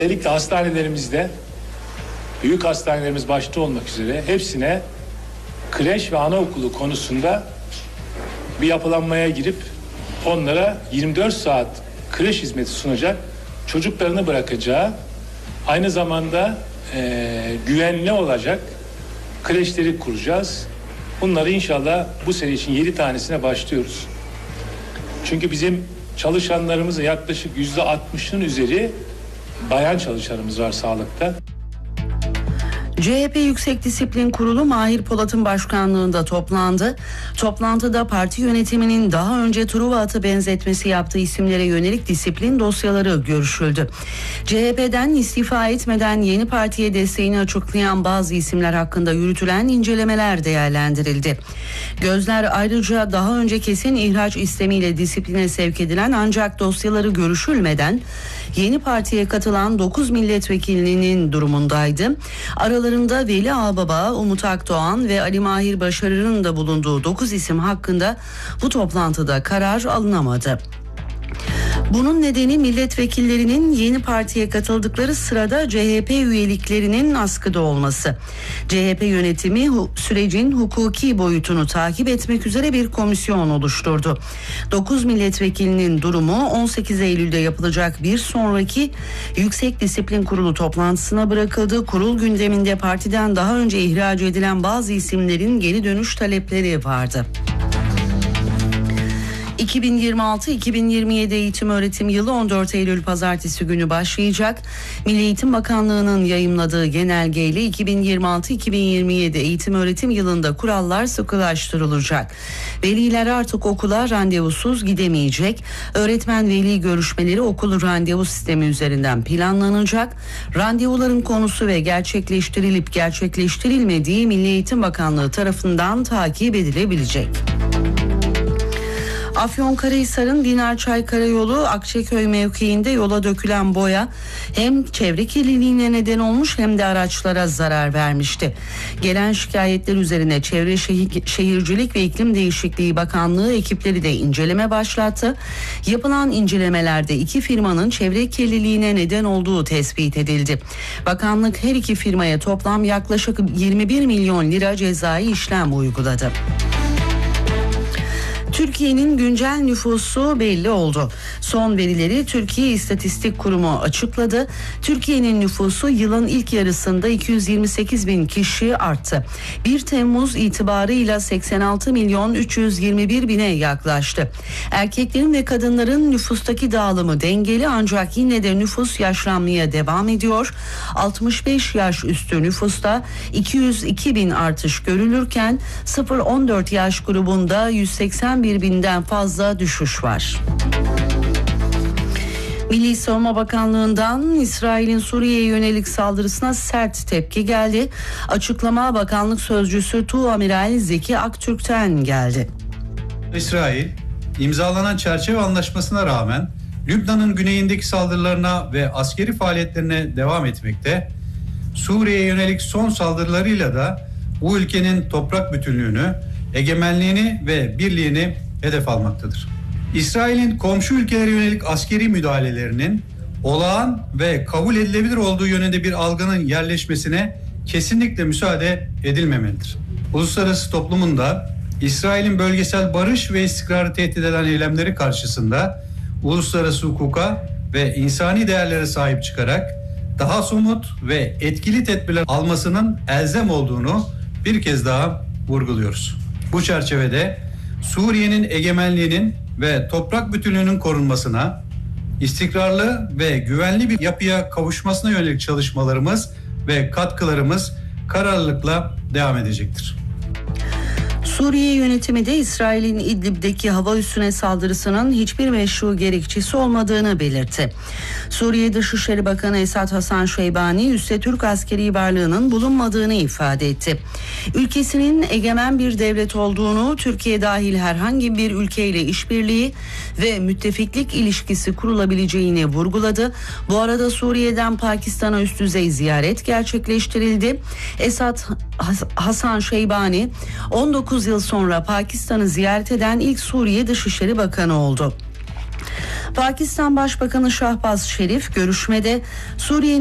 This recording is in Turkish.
Özellikle hastanelerimizde, büyük hastanelerimiz başta olmak üzere hepsine kreş ve anaokulu konusunda bir yapılanmaya girip onlara 24 saat kreş hizmeti sunacak, çocuklarını bırakacağı, aynı zamanda güvenli olacak kreşleri kuracağız. Bunları inşallah bu sene için 7 tanesine başlıyoruz. Çünkü bizim çalışanlarımızın yaklaşık %60'ın üzeri bayan çalışanımız var sağlıkta. CHP Yüksek Disiplin Kurulu Mahir Polat'ın başkanlığında toplandı. Toplantıda parti yönetiminin daha önce Truva atı benzetmesi yaptığı isimlere yönelik disiplin dosyaları görüşüldü. CHP'den istifa etmeden yeni partiye desteğini açıklayan bazı isimler hakkında yürütülen incelemeler değerlendirildi. Gözler ayrıca daha önce kesin ihraç istemiyle disipline sevk edilen ancak dosyaları görüşülmeden yeni partiye katılan 9 milletvekilinin durumundaydı. Aralarında Veli Ağbaba, Umut Akdoğan ve Ali Mahir Başarır'ın da bulunduğu 9 isim hakkında bu toplantıda karar alınamadı. Bunun nedeni milletvekillerinin yeni partiye katıldıkları sırada CHP üyeliklerinin askıda olması. CHP yönetimi sürecin hukuki boyutunu takip etmek üzere bir komisyon oluşturdu. 9 milletvekilinin durumu 18 Eylül'de yapılacak bir sonraki Yüksek Disiplin Kurulu toplantısına bırakıldı. Kurul gündeminde partiden daha önce ihraç edilen bazı isimlerin geri dönüş talepleri vardı. 2026-2027 eğitim öğretim yılı 14 Eylül Pazartesi günü başlayacak. Milli Eğitim Bakanlığı'nın yayımladığı genelgeyle 2026-2027 eğitim öğretim yılında kurallar sıkılaştırılacak. Veliler artık okula randevusuz gidemeyecek. Öğretmen veli görüşmeleri okul randevu sistemi üzerinden planlanacak. Randevuların konusu ve gerçekleştirilip gerçekleştirilmediği Milli Eğitim Bakanlığı tarafından takip edilebilecek. Afyonkarahisar'ın Dinarçay Karayolu Akçaköy mevkiinde yola dökülen boya hem çevre kirliliğine neden olmuş hem de araçlara zarar vermişti. Gelen şikayetler üzerine Çevre Şehircilik ve İklim Değişikliği Bakanlığı ekipleri de inceleme başlattı. Yapılan incelemelerde 2 firmanın çevre kirliliğine neden olduğu tespit edildi. Bakanlık her 2 firmaya toplam yaklaşık 21 milyon lira cezai işlem uyguladı. Türkiye'nin güncel nüfusu belli oldu. Son verileri Türkiye İstatistik Kurumu açıkladı. Türkiye'nin nüfusu yılın ilk yarısında 228 bin kişi arttı. 1 Temmuz itibarıyla 86 milyon 321 bine yaklaştı. Erkeklerin ve kadınların nüfustaki dağılımı dengeli ancak yine de nüfus yaşlanmaya devam ediyor. 65 yaş üstü nüfusta 202 bin artış görülürken 0-14 yaş grubunda 181 binden fazla düşüş var. Milli Savunma Bakanlığı'ndan İsrail'in Suriye'ye yönelik saldırısına sert tepki geldi. Açıklama bakanlık sözcüsü Tuğamiral Zeki Aktürk'ten geldi. İsrail, imzalanan çerçeve anlaşmasına rağmen Lübnan'ın güneyindeki saldırılarına ve askeri faaliyetlerine devam etmekte, Suriye'ye yönelik son saldırılarıyla da bu ülkenin toprak bütünlüğünü, egemenliğini ve birliğini hedef almaktadır. İsrail'in komşu ülkelere yönelik askeri müdahalelerinin olağan ve kabul edilebilir olduğu yönünde bir algının yerleşmesine kesinlikle müsaade edilmemelidir. Uluslararası toplumun da İsrail'in bölgesel barış ve istikrarı tehdit eden eylemleri karşısında uluslararası hukuka ve insani değerlere sahip çıkarak daha somut ve etkili tedbirler almasının elzem olduğunu bir kez daha vurguluyoruz. Bu çerçevede Suriye'nin egemenliğinin ve toprak bütünlüğünün korunmasına, istikrarlı ve güvenli bir yapıya kavuşmasına yönelik çalışmalarımız ve katkılarımız kararlılıkla devam edecektir. Suriye yönetimi de İsrail'in İdlib'deki hava üssüne saldırısının hiçbir meşru gerekçesi olmadığını belirtti. Suriye Dışişleri Bakanı Esad Hasan Şeybani üste Türk askeri varlığının bulunmadığını ifade etti. Ülkesinin egemen bir devlet olduğunu, Türkiye dahil herhangi bir ülkeyle işbirliği ve müttefiklik ilişkisi kurulabileceğini vurguladı. Bu arada Suriye'den Pakistan'a üst düzey ziyaret gerçekleştirildi. Esad Hasan Şeybani 19 yıl sonra Pakistan'ı ziyaret eden ilk Suriye Dışişleri Bakanı oldu. Pakistan Başbakanı Şahbaz Şerif görüşmede Suriye'nin